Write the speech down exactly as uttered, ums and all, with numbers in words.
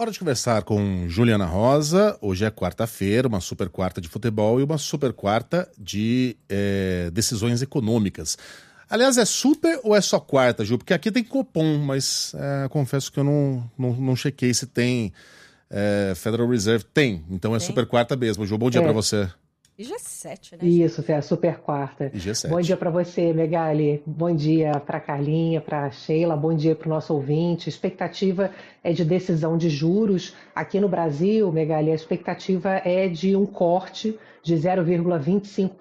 Hora de conversar com Juliana Rosa. Hoje é quarta-feira, uma super quarta de futebol e uma super quarta de é, decisões econômicas. Aliás, é super ou é só quarta, Ju? Porque aqui tem Copom, mas é, confesso que eu não, não, não chequei se tem é, Federal Reserve. Tem, então é Tem. super quarta mesmo. Ju, bom dia É. pra você. E G sete, né? Isso, é a super quarta. E G sete. Bom dia para você, Megali. Bom dia para Carlinha, para Sheila. Bom dia para o nosso ouvinte. A expectativa é de decisão de juros. Aqui no Brasil, Megali, a expectativa é de um corte de zero vírgula vinte e cinco